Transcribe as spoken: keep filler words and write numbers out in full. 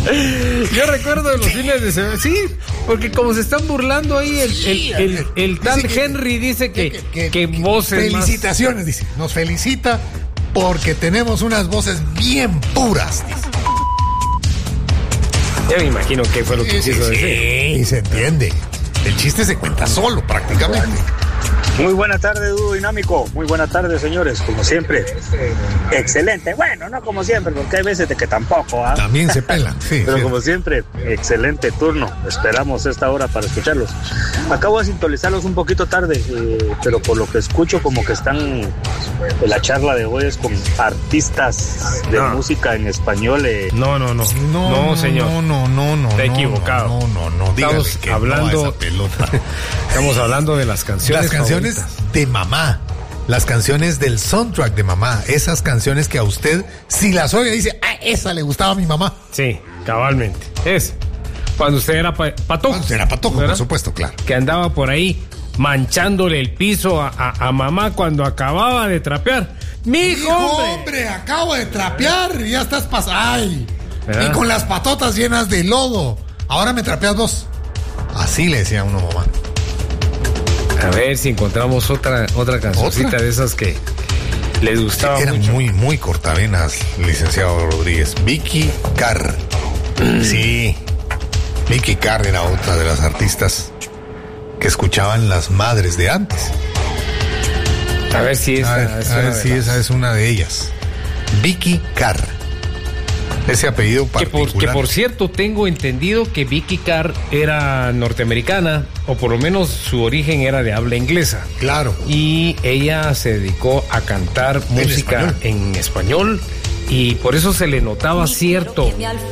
Yo recuerdo los fines de semana, sí, porque como se están burlando ahí, el, el, el, el, el tal que, Henry dice que, que, que, que voces felicitaciones, más... dice, nos felicita porque tenemos unas voces bien puras, dice. Ya me imagino qué fue lo que sí, quiso sí, decir. Sí, se entiende. El chiste se cuenta solo, prácticamente. Muy buena tarde, Dúo Dinámico. Muy buena tarde, señores. Como siempre. Excelente. Bueno, no como siempre, porque hay veces de que tampoco. ¿eh? También se pelan, sí. Pero sí. como siempre, excelente turno. Esperamos esta hora para escucharlos. Acabo de sintonizarlos un poquito tarde, eh, pero por lo que escucho, como que están en la charla de hoy es con artistas de no. música en español. Eh. No, no, no. No, no, señor. No, no, no, no. Está equivocado. No, no, no. Dígale Estamos que hablando, no a esa pelota. Estamos hablando de las canciones. Las canciones favoritas de mamá. Las canciones del soundtrack de mamá. Esas canciones que a usted, si las oye, dice, ah, esa le gustaba a mi mamá. Sí, cabalmente. Es. Cuando usted era pa- patojo. Cuando usted era patojo, ¿verdad? Por supuesto, claro. Que andaba por ahí manchándole el piso a, a, a mamá cuando acababa de trapear. ¡Mijo, hombre! hombre! Acabo de trapear y ya estás pasando. ¡Ay! ¿Verdad? Y con las patotas llenas de lodo. Ahora me trapeas vos. Así le decía a uno mamá. A ver si encontramos otra otra cancioncita ¿Otra? de esas que les gustaba Eran mucho. muy, muy cortavenas, licenciado Rodríguez. Vicky Carr. Mm. Sí. Vicky Carr era otra de las artistas que escuchaban las madres de antes. A ver si esa, a ver, es, a ver una si esa es una de ellas. Vicky Carr. Ese apellido particular. Que por, que por cierto, tengo entendido que Vicky Carr era norteamericana, o por lo menos su origen era de habla inglesa. Claro. Y ella se dedicó a cantar música en español, en español y por eso se le notaba cierto